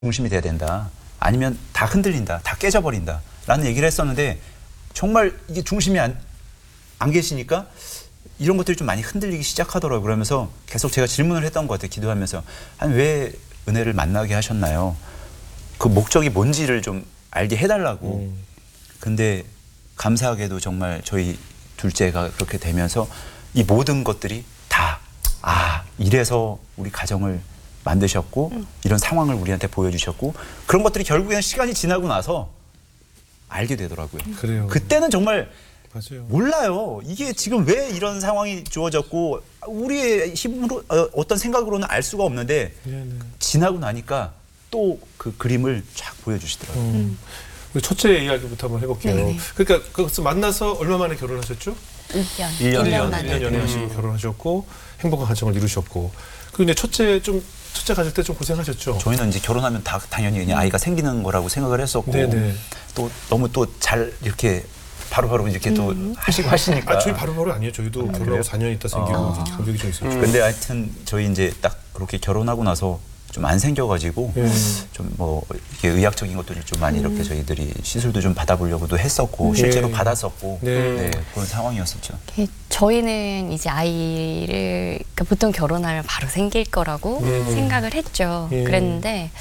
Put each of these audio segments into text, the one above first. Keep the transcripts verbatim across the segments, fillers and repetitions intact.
중심이 돼야 된다. 아니면 다 흔들린다. 다 깨져버린다. 라는 얘기를 했었는데 정말 이게 중심이 안, 안 계시니까 이런 것들이 좀 많이 흔들리기 시작하더라고요. 그러면서 계속 제가 질문을 했던 것 같아요. 기도하면서. 아니, 왜 은혜를 만나게 하셨나요? 그 목적이 뭔지를 좀 알게 해달라고. 음. 근데 감사하게도 정말 저희 둘째가 그렇게 되면서 이 모든 것들이 다, 아, 이래서 우리 가정을 만드셨고 음. 이런 상황을 우리한테 보여주셨고 그런 것들이 결국에는 시간이 지나고 나서 알게 되더라고요. 그래요. 그때는 정말 맞아요. 몰라요. 이게 지금 왜 이런 상황이 주어졌고 우리의 힘으로 어, 어떤 생각으로는 알 수가 없는데 네네. 지나고 나니까 또 그 그림을 쫙 보여주시더라고요. 음. 우리 첫째 이야기부터 한번 해볼게요. 네네. 그러니까 그것을 만나서 얼마 만에 결혼하셨죠? 일 년. 일 년, 일 년 일 년, 만에. 일 년 연애하시고 음. 결혼하셨고 행복한 가정을 이루셨고. 그런데 첫째 좀 첫째 가질 때 좀 고생하셨죠? 저희는 이제 결혼하면 다 당연히 그냥 아이가 생기는 거라고 생각을 했었고 네네. 또 너무 또 잘 이렇게 바로바로 이렇게 또 하시고 하시니까. 아, 저희 바로바로 아니에요. 저희도 그래요? 결혼하고 사 년 있다 생기고 어. 간격이 좀 있었죠. 근데 하여튼 저희 이제 딱 그렇게 결혼하고 나서 좀 안 생겨가지고 예. 좀 뭐 이렇게 의학적인 것들을 좀 많이 이렇게 저희들이 시술도 좀 받아보려고도 했었고 실제로 네. 받았었고 네. 네, 그런 상황이었었죠. 이렇게 저희는 이제 아이를 그러니까 보통 결혼하면 바로 생길 거라고 음. 생각을 했죠. 예. 그랬는데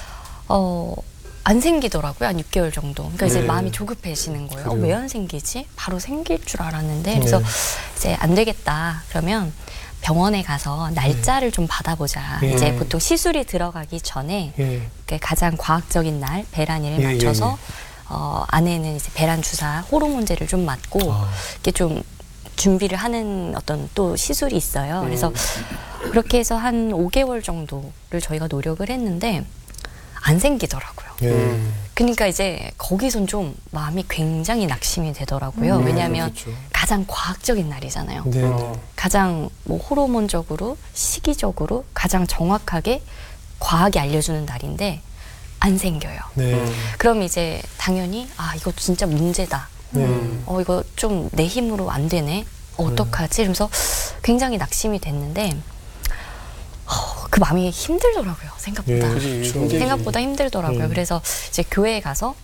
어, 안 생기더라고요. 한 육 개월 정도. 그러니까 이제 네. 마음이 조급해지는 거예요. 어, 그래요. 왜 안 생기지? 바로 생길 줄 알았는데 그래서 네. 이제 안 되겠다. 그러면 병원에 가서 날짜를 좀 받아보자. 예. 이제 보통 시술이 들어가기 전에 예. 그 가장 과학적인 날 배란일을 예, 맞춰서 예, 예. 어, 아내는 이제 배란 주사 호르몬제를 좀 맞고 아. 이렇게 좀 준비를 하는 어떤 또 시술이 있어요. 음. 그래서 그렇게 해서 한 오 개월 정도를 저희가 노력을 했는데 안 생기더라고요. 예. 그러니까 이제 거기선 좀 마음이 굉장히 낙심이 되더라고요. 음, 왜냐하면 그렇죠. 가장 과학적인 날이잖아요. 네. 어. 가장 뭐 호르몬적으로 시기적으로 가장 정확하게 과학이 알려주는 날인데 안 생겨요. 네. 그럼 이제 당연히 아 이거 진짜 문제다. 네. 어 이거 좀 내 힘으로 안 되네. 어떡하지? 이러면서 굉장히 낙심이 됐는데 어, 그 마음이 힘들더라고요. 생각보다. 예, 그렇죠. 생각보다 힘들더라고요. 음. 그래서 이제 교회에 가서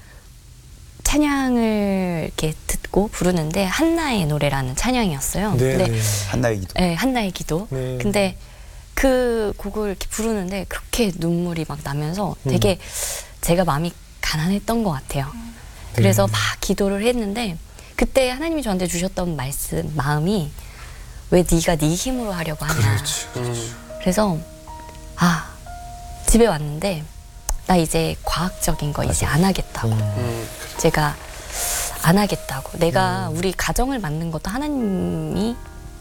찬양을 이렇게 듣고 부르는데 한나의 노래라는 찬양이었어요. 네. 근데 네. 한나의 기도. 네, 한나의 기도. 네. 근데 그 곡을 이렇게 부르는데 그렇게 눈물이 막 나면서 되게 제가 마음이 가난했던 것 같아요. 그래서 네. 막 기도를 했는데 그때 하나님이 저한테 주셨던 말씀, 마음이 왜 네가 네 힘으로 하려고 하냐. 그렇지. 그렇지. 그래서 아 집에 왔는데 나 이제 과학적인 거 이제 안 하겠다고. 음. 제가 안 하겠다고. 내가 우리 가정을 만든 것도 하나님이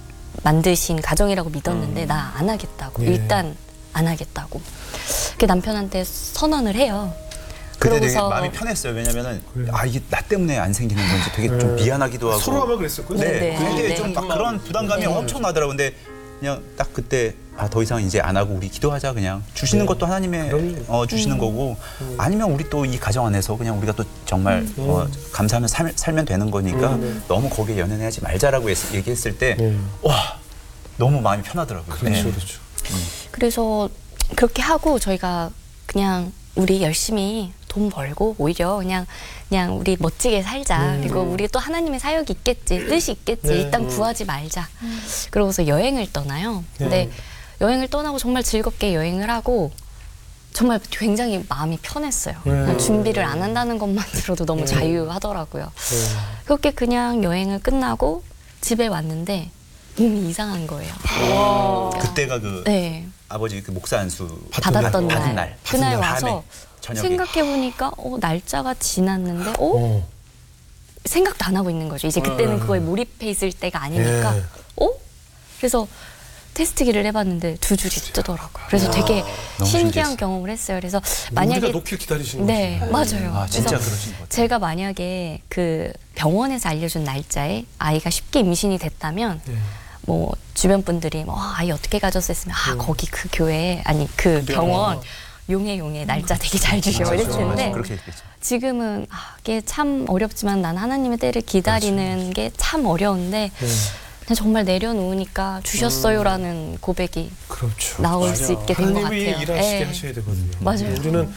만드신 가정이라고 믿었는데 나 안 하겠다고. 예. 일단 안 하겠다고. 그 남편한테 선언을 해요. 그때 되게 그러고서 마음이 편했어요. 왜냐면은 그래요. 아 이게 나 때문에 안 생기는 건지 되게 좀 네. 미안하기도 하고. 서로 아마 그랬었고요. 네, 네, 되게 네. 좀 막 그런 부담감이 네. 엄청 나더라고요. 근데 그냥 딱 그때 아 더 이상 이제 안 하고 우리 기도하자 그냥 주시는 네. 것도 하나님의 그럼요. 어, 주시는 거고 아니면 우리 또 이 가정 안에서 그냥 우리가 또 정말 어, 감사하면 살, 살면 되는 거니까 음. 너무 거기에 연연하지 말자라고 했, 얘기했을 때 와 네. 너무 마음이 편하더라고요. 그렇죠. 네. 그렇죠. 그래서 그렇게 하고 저희가 그냥 우리 열심히 돈 벌고 오히려 그냥 그냥 우리 멋지게 살자. 음. 그리고 우리 또 하나님의 사역이 있겠지, 뜻이 있겠지. 네. 일단 음. 구하지 말자. 그러고서 여행을 떠나요. 근데 네. 여행을 떠나고 정말 즐겁게 여행을 하고 정말 굉장히 마음이 편했어요. 네. 그냥 준비를 안 한다는 것만 들어도 너무 네. 자유하더라고요. 네. 그렇게 그냥 여행을 끝나고 집에 왔는데 몸이 이상한 거예요. 그때가 그 네. 아버지 그 목사 안수 받았던 받은 날. 날. 그날 받은 와서 다음에 저녁에. 생각해보니까 어, 날짜가 지났는데 어? 어. 생각도 안 하고 있는 거죠. 이제 그때는 음. 그거에 몰입해 있을 때가 아니니까 예. 어? 그래서 테스트기를 해봤는데 두 줄이 뜨더라고요. 그래서 되게 너무 신기한 신기했어요. 경험을 했어요. 그래서 우리가 만약에 놓길 기다리시는 네, 거죠. 맞아요. 아 진짜 그래서 그러신 것 같아요. 제가 만약에 그 병원에서 알려준 날짜에 아이가 쉽게 임신이 됐다면 네. 뭐 주변 분들이 뭐 아, 아이 어떻게 가졌었으면 아 거기 그 교회 아니 그 병원 용해 용해 날짜 되게 잘 주셔 맞아, 이랬는데 맞아. 그렇게 했겠죠. 지금은 아, 이게 참 어렵지만 난 하나님의 때를 기다리는 게 참 어려운데 네. 그냥 정말 내려놓으니까 주셨어요라는 고백이 그렇죠. 나올 수 있게 된 것 하나님이 같아요. 일하시게 예. 하셔야 되거든요. 맞아요. 우리는